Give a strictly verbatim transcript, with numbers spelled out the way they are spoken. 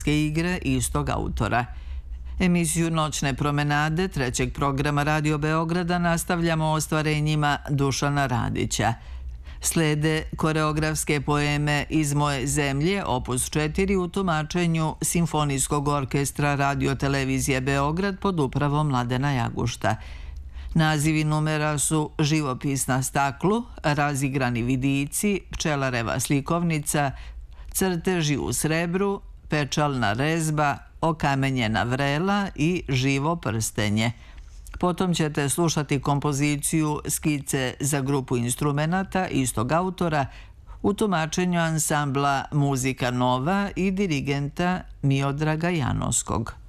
igre istog autora. Emisiju Noćne promenade trećeg programa Radio Beograda nastavljamo ostvarenjima Dušana Radića. Slede koreografske poeme Iz moje zemlje, opus četiri u tumačenju Simfonijskog orkestra Radio-televizije Beograd pod upravom Mladena Jagušta. Nazivi numera su Živopis na staklu, Razigrani vidici, Pčelareva slikovnica, Crteži u srebru, Pečalna rezba, Okamenjena vrela i Živo prstenje. Potom ćete slušati kompoziciju Skice za grupu instrumenata istog autora u tumačenju ansambla Muzika Nova i dirigenta Miodraga Janovskog.